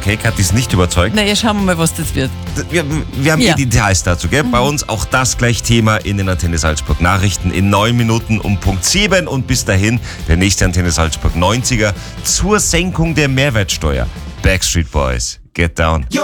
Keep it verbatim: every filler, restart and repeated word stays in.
Okay, Kathi ist nicht überzeugt. Na, ja, schauen wir mal, was das wird. Wir, wir haben Ja. die Details dazu, gell? Mhm. Bei uns auch das gleich Thema in den Antenne Salzburg Nachrichten in neun Minuten um Punkt sieben. Und bis dahin der nächste Antenne Salzburg neunziger zur Senkung der Mehrwertsteuer. Backstreet Boys, Get Down.